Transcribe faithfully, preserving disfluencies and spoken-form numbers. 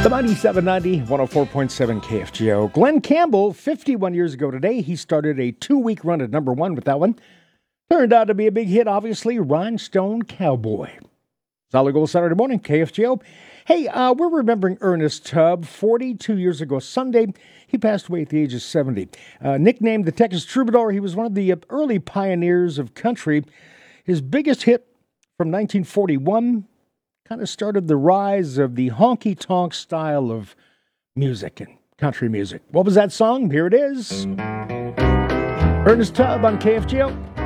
The ninety-seven ninety, one oh four point seven K F G O. Glenn Campbell, fifty-one years ago today, he started a two-week run at number one with that one. Turned out to be a big hit, obviously, Rhinestone Cowboy. Solid Gold Saturday morning, K F G O. Hey, uh, we're remembering Ernest Tubb. forty-two years ago Sunday, he passed away at the age of seventy. Uh, nicknamed the Texas Troubadour, he was one of the early pioneers of country. His biggest hit from nineteen forty-one kind of started the rise of the honky-tonk style of music and country music. What was that song? Here it is. Ernest Tubb on K F G O.